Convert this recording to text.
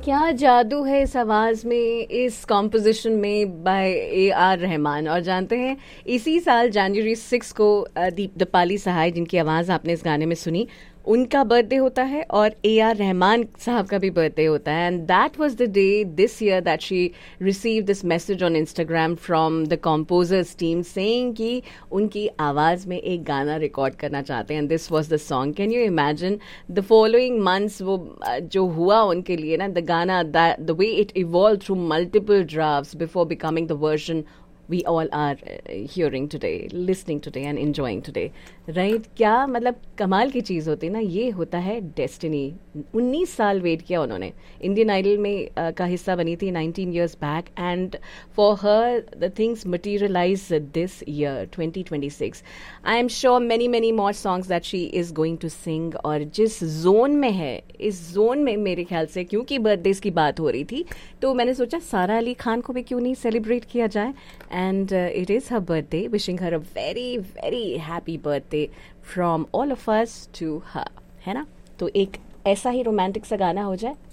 क्या जादू है इस आवाज में, इस कॉम्पोजिशन में बाय A R रहमान। और जानते हैं इसी साल जनवरी 6 को दीपाली सहाय, जिनकी आवाज आपने इस गाने में सुनी, उनका बर्थडे होता है और A R रहमान साहब का भी बर्थडे होता है। And that was the day this year that she receive this message on Instagram from the composers team saying कि उनकी आवाज में एक गाना रिकॉर्ड करना चाहते हैं। And this was the song. Can you imagine the following months वो जो हुआ उनके लिए ना, द गाना, the way it evolve through multiple drafts before becoming the version we all are hearing today, listening today and enjoying today, right? क्या मतलब कमाल की चीज़ होती है ना, ये होता है डेस्टिनी। 19 साल वेट किया उन्होंने। इंडियन आइडल में का हिस्सा बनी थी 19 years back, and for her the things materialise this year 2026। I am sure many many more songs that she is going to sing. और जिस जोन में है, इस जोन में मेरे ख्याल से, क्योंकि बर्थडेज की बात हो रही थी, तो मैंने सोचा सारा अली खान को भी क्यों नहीं सेलिब्रेट किया जाए। And it is her birthday. Wishing her a very, very happy birthday from all of us to her. है ना? तो एक ऐसा ही रोमांटिक सा गाना हो जाए।